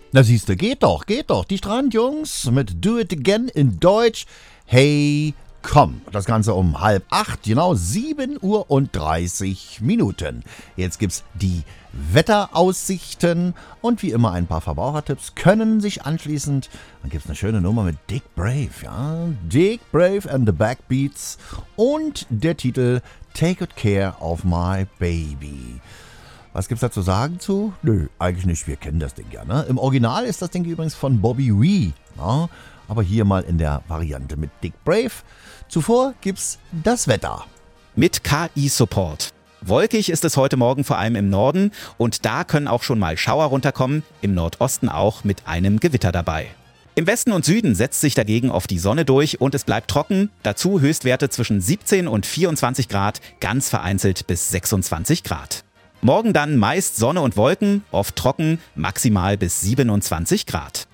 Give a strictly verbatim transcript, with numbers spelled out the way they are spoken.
Na siehste, geht doch, geht doch. Die Strandjungs mit Do It Again in Deutsch. Hey, komm. Das Ganze um halb acht, genau sieben Uhr und dreißig Minuten. Jetzt gibt's die Wetteraussichten und wie immer ein paar Verbrauchertipps können sich anschließend. Dann gibt's eine schöne Nummer mit Dick Brave, ja. Dick Brave and the Backbeats und der Titel Take Good Care of My Baby. Was gibt's da zu sagen zu? Nö, eigentlich nicht. Wir kennen das Ding ja, ne? Im Original ist das Ding übrigens von Bobby Wee, ja? Aber hier mal in der Variante mit Dick Brave. Zuvor gibt's das Wetter. Mit K I-Support. Wolkig ist es heute Morgen vor allem im Norden und da können auch schon mal Schauer runterkommen, im Nordosten auch mit einem Gewitter dabei. Im Westen und Süden setzt sich dagegen oft die Sonne durch und es bleibt trocken, dazu Höchstwerte zwischen siebzehn und vierundzwanzig Grad, ganz vereinzelt bis sechsundzwanzig Grad. Morgen dann meist Sonne und Wolken, oft trocken, maximal bis siebenundzwanzig Grad.